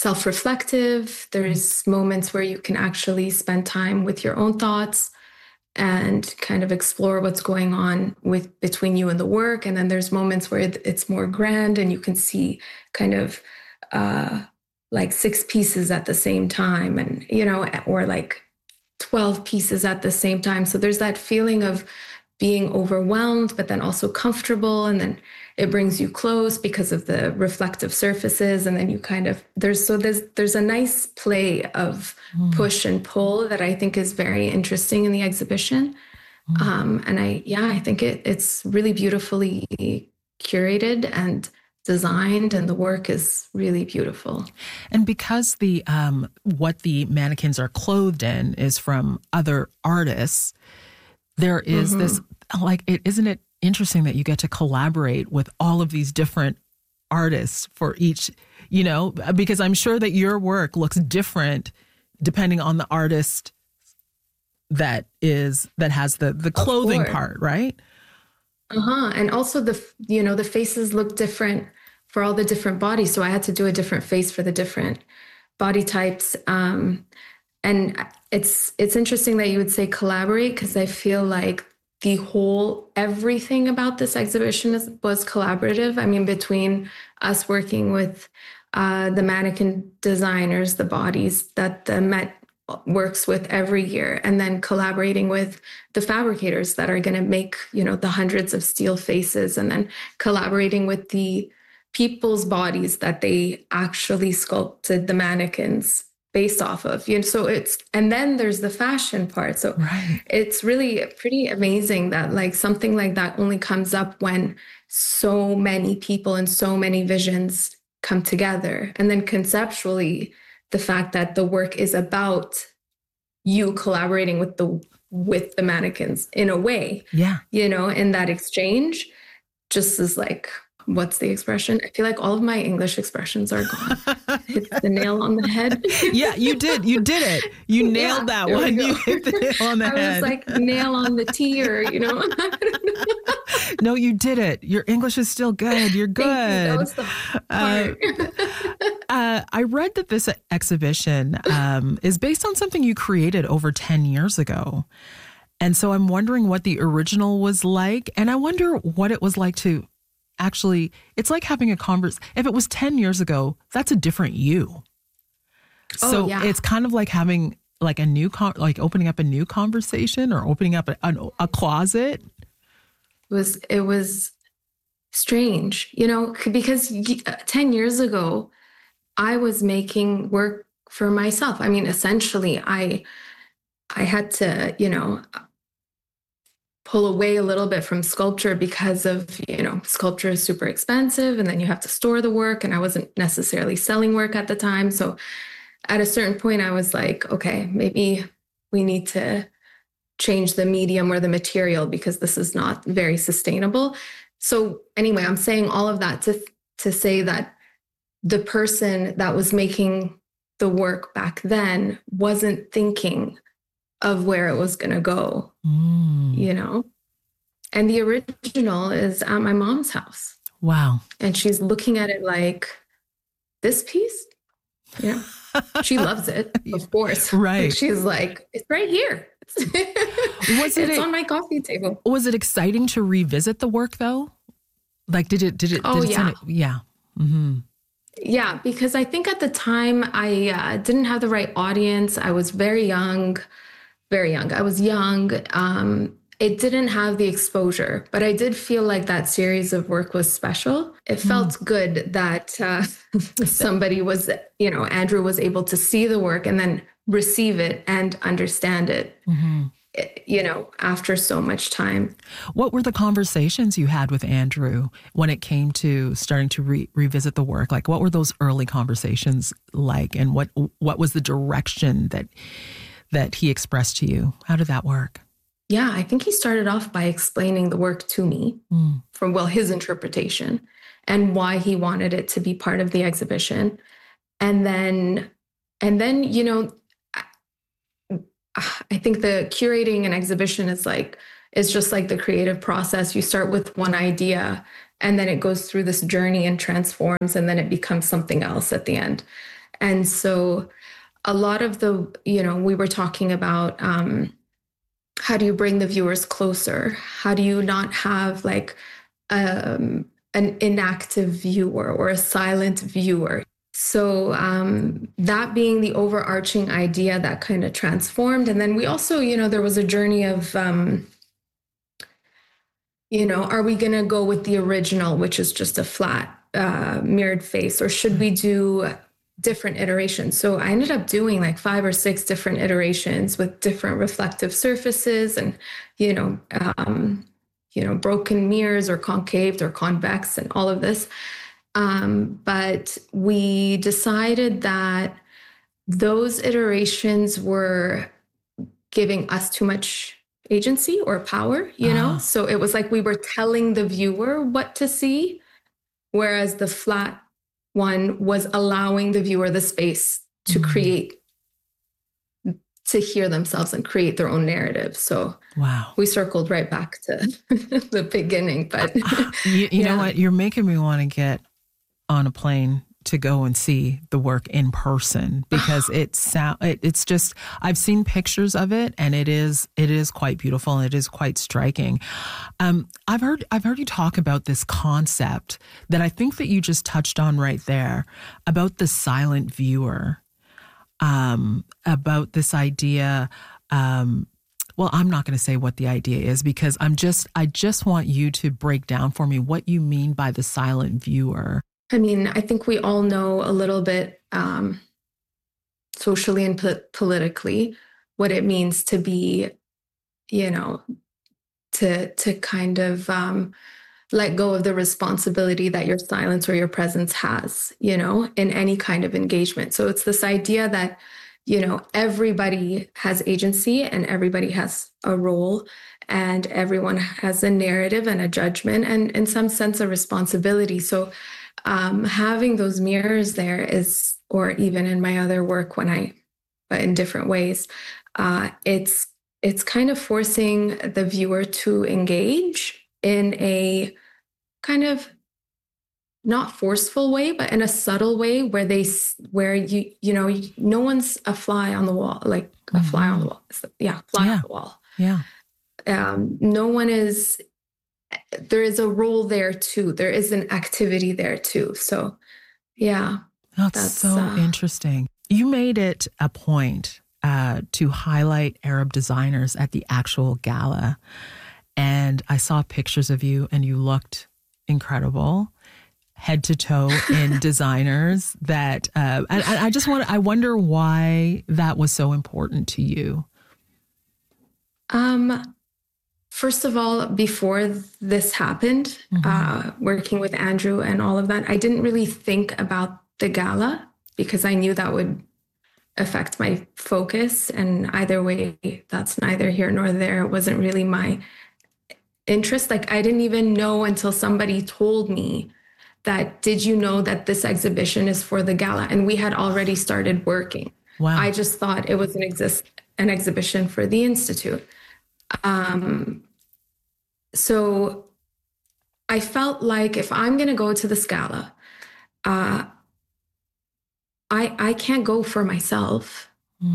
self-reflective. There's moments where you can actually spend time with your own thoughts and kind of explore what's going on with between you and the work. And then there's moments where it's more grand and you can see kind of like 6 pieces at the same time, and, you know, or like 12 pieces at the same time. So there's that feeling of being overwhelmed, but then also comfortable. And then it brings you close because of the reflective surfaces. And then you kind of, there's a nice play of push and pull that I think is very interesting in the exhibition. And I think it's really beautifully curated and designed, and the work is really beautiful. And because the what the mannequins are clothed in is from other artists, there is this, like, isn't it interesting that you get to collaborate with all of these different artists for each, you know, because I'm sure that your work looks different depending on the artist that has the clothing part, right? And also the faces look different for all the different bodies. So I had to do a different face for the different body types. And it's interesting that you would say collaborate, because I feel like everything about this exhibition was collaborative. I mean, between us working with the mannequin designers, the bodies that the Met works with every year, and then collaborating with the fabricators that are going to make, you know, the hundreds of steel faces, and then collaborating with the people's bodies that they actually sculpted the mannequins based off of, you know. So and then there's the fashion part. So It's really pretty amazing that like something like that only comes up when so many people and so many visions come together. And then conceptually, the fact that the work is about you collaborating with the mannequins in a way, you know, in that exchange, just is like, what's the expression? I feel like all of my English expressions are gone. Hit the nail on the head. Yeah, you did. You did it. You nailed that one. You hit the nail on the head. I was like, nail on the T, or, you know. No, you did it. Your English is still good. You're good. That was the part. I read that this exhibition is based on something you created over 10 years ago. And so I'm wondering what the original was like. And I wonder what it was like to actually, it's like having a if it was 10 years ago, that's a different you. So it's kind of like having like a new, like opening up a new conversation or opening up a closet. It was strange, you know, because 10 years ago, I was making work for myself. I mean, essentially, I had to, you know, pull away a little bit from sculpture because of, you know, sculpture is super expensive, and then you have to store the work, and I wasn't necessarily selling work at the time. So at a certain point, I was like, okay, maybe we need to change the medium or the material, because this is not very sustainable. So anyway, I'm saying all of that to say that the person that was making the work back then wasn't thinking of where it was going to go, you know? And the original is at my mom's house. Wow. And she's looking at it like, this piece? Yeah. She loves it, of course. Right. But she's like, it's right here. It's on my coffee table. Was it exciting to revisit the work though? Like, did it? Yeah. Mm-hmm. Yeah, because I think at the time I didn't have the right audience. I was very young. I was young. It didn't have the exposure, but I did feel like that series of work was special. It felt good that somebody was, you know, Andrew was able to see the work and then receive it and understand it, you know, after so much time. What were the conversations you had with Andrew when it came to starting to revisit the work? Like, what were those early conversations like, and what was the direction that he expressed to you? How did that work? Yeah, I think he started off by explaining the work to me from, his interpretation and why he wanted it to be part of the exhibition. And then, you know, I think the curating an exhibition is just like the creative process. You start with one idea and then it goes through this journey and transforms, and then it becomes something else at the end. And so a lot of we were talking about how do you bring the viewers closer? How do you not have like an inactive viewer or a silent viewer? So that being the overarching idea that kind of transformed. And then we also, there was a journey of, are we going to go with the original, which is just a flat mirrored face, or should we do different iterations? So I ended up doing like 5 or 6 different iterations with different reflective surfaces and, broken mirrors or concaved or convex and all of this. But we decided that those iterations were giving us too much agency or power, So it was like we were telling the viewer what to see, whereas the flat one was allowing the viewer the space to create, to hear themselves and create their own narrative. So wow, we circled right back to the beginning. But you know what? You're making me want to get on a plane to go and see the work in person, because it's just, I've seen pictures of it and it is quite beautiful and it is quite striking. I've heard you talk about this concept that I think that you just touched on right there about the silent viewer, about this idea. Well, I'm not going to say what the idea is, because I just want you to break down for me what you mean by the silent viewer. I mean, I think we all know a little bit socially and politically what it means to be, to kind of let go of the responsibility that your silence or your presence has, in any kind of engagement. So it's this idea that, everybody has agency and everybody has a role and everyone has a narrative and a judgment and in some sense a responsibility. So having those mirrors there is, or even in my other work but in different ways, it's kind of forcing the viewer to engage in a kind of not forceful way, but in a subtle way where no one's a fly on the wall, like a fly on the wall. Yeah. Fly on the wall. Yeah. No one is, there is a role there too. There is an activity there too. So yeah. That's so interesting. You made it a point to highlight Arab designers at the actual gala. And I saw pictures of you and you looked incredible, head to toe in designers that, and I wonder why that was so important to you. First of all, before this happened, working with Andrew and all of that, I didn't really think about the gala because I knew that would affect my focus. And either way, that's neither here nor there. It wasn't really my interest. Like, I didn't even know until somebody told me that, did you know that this exhibition is for the gala? And we had already started working. Wow. I just thought it was an exhibition for the Institute. So I felt like if I'm going to go to this gala, I can't go for myself.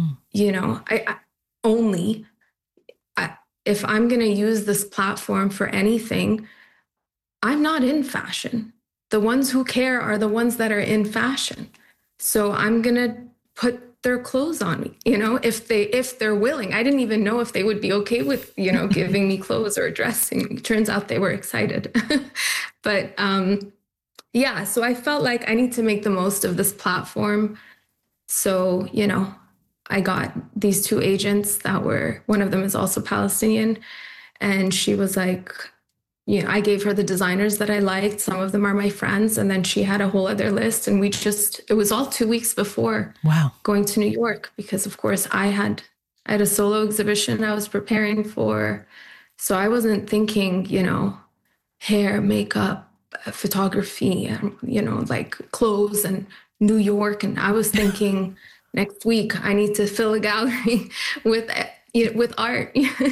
If I'm going to use this platform for anything, I'm not in fashion. The ones who care are the ones that are in fashion. So I'm going to put their clothes on me, if they're willing. I didn't even know if they would be okay with, giving me clothes or dressing me. Turns out they were excited. But so I felt like I need to make the most of this platform. So, I got these 2 agents one of them is also Palestinian. And she was like, I gave her the designers that I liked. Some of them are my friends. And then she had a whole other list. And it was all 2 weeks before going to New York, because of course I had a solo exhibition I was preparing for. So I wasn't thinking, hair, makeup, photography, like clothes and New York. And I was thinking next week I need to fill a gallery with art,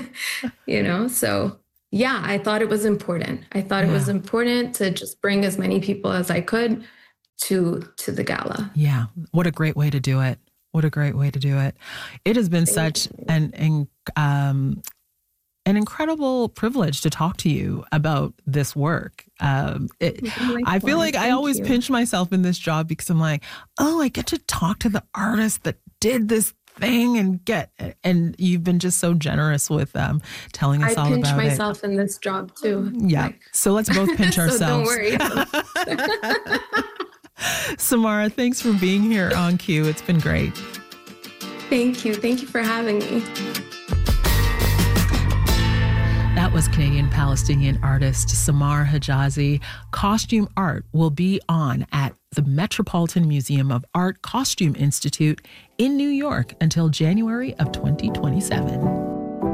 so yeah, I thought it was important. It was important to just bring as many people as I could to the gala. Yeah. What a great way to do it. What a great way to do it. It has been such an incredible privilege to talk to you about this work. I feel like I always pinch myself in this job because I'm like, oh, I get to talk to the artist that did this thing and you've been just so generous with telling us all about it. I pinch myself in this job too. Yeah. So let's both pinch ourselves. So don't worry. Samara, thanks for being here on Q. It's been great. Thank you. Thank you for having me. That was Canadian-Palestinian artist Samar Hijazi. Costume art will be on at the Metropolitan Museum of Art Costume Institute in New York until January of 2027.